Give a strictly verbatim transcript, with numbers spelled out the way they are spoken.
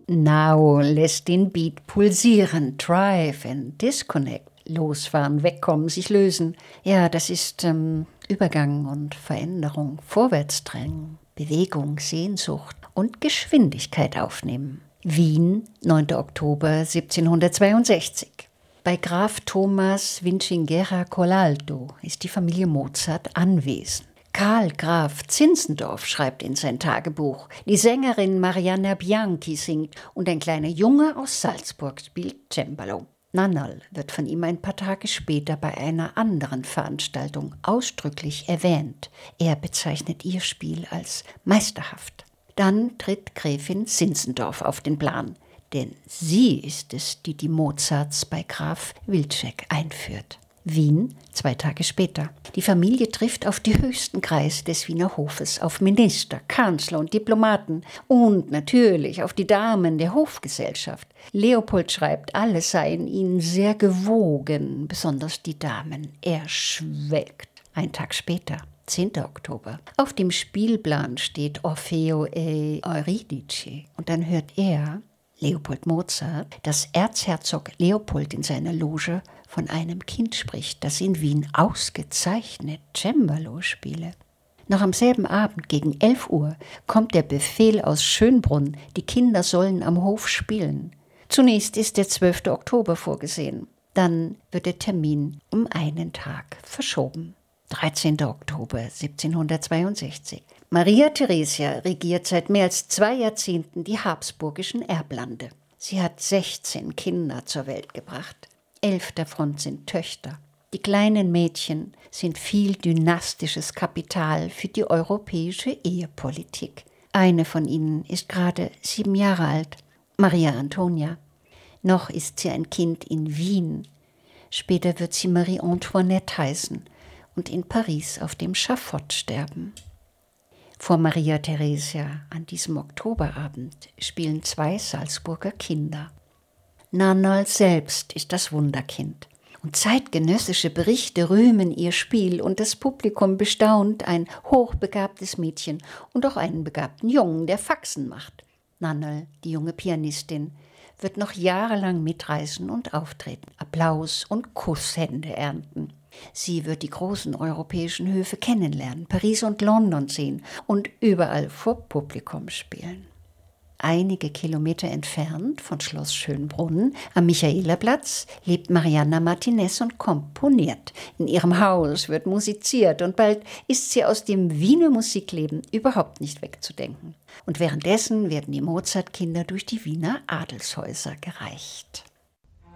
Now lässt den Beat pulsieren, drive and disconnect. Losfahren, wegkommen, sich lösen. Ja, das ist ähm, Übergang und Veränderung, Vorwärtsdrängen, Bewegung, Sehnsucht und Geschwindigkeit aufnehmen. Wien, neunter Oktober siebzehnhundertzweiundsechzig. Bei Graf Thomas Vincingera Colalto ist die Familie Mozart anwesend. Karl Graf Zinzendorf schreibt in sein Tagebuch, die Sängerin Marianna Bianchi singt und ein kleiner Junge aus Salzburg spielt Cembalo. Nannerl wird von ihm ein paar Tage später bei einer anderen Veranstaltung ausdrücklich erwähnt. Er bezeichnet ihr Spiel als meisterhaft. Dann tritt Gräfin Zinzendorf auf den Plan, denn sie ist es, die die Mozarts bei Graf Wilczek einführt. Wien, zwei Tage später. Die Familie trifft auf die höchsten Kreise des Wiener Hofes, auf Minister, Kanzler und Diplomaten und natürlich auf die Damen der Hofgesellschaft. Leopold schreibt, alle seien ihnen sehr gewogen, besonders die Damen. Er schwelgt. Ein Tag später, zehnter Oktober. Auf dem Spielplan steht Orfeo e Euridice und dann hört er, Leopold Mozart, dass Erzherzog Leopold in seiner Loge von einem Kind spricht, das in Wien ausgezeichnet Cembalo spiele. Noch am selben Abend gegen elf Uhr kommt der Befehl aus Schönbrunn, die Kinder sollen am Hof spielen. Zunächst ist der zwölfter Oktober vorgesehen. Dann wird der Termin um einen Tag verschoben. dreizehnter Oktober siebzehnhundertzweiundsechzig. Maria Theresia regiert seit mehr als zwei Jahrzehnten die habsburgischen Erblande. Sie hat sechzehn Kinder zur Welt gebracht. Elf davon sind Töchter. Die kleinen Mädchen sind viel dynastisches Kapital für die europäische Ehepolitik. Eine von ihnen ist gerade sieben Jahre alt, Maria Antonia. Noch ist sie ein Kind in Wien. Später wird sie Marie Antoinette heißen und in Paris auf dem Schafott sterben. Vor Maria Theresia an diesem Oktoberabend spielen zwei Salzburger Kinder. Nannerl selbst ist das Wunderkind. Und zeitgenössische Berichte rühmen ihr Spiel und das Publikum bestaunt ein hochbegabtes Mädchen und auch einen begabten Jungen, der Faxen macht. Nannerl, die junge Pianistin, wird noch jahrelang mitreisen und auftreten, Applaus und Kusshände ernten. Sie wird die großen europäischen Höfe kennenlernen, Paris und London sehen und überall vor Publikum spielen. Einige Kilometer entfernt von Schloss Schönbrunn am Michaelerplatz lebt Marianna Martinez und komponiert. In ihrem Haus wird musiziert und bald ist sie aus dem Wiener Musikleben überhaupt nicht wegzudenken. Und währenddessen werden die Mozart-Kinder durch die Wiener Adelshäuser gereicht.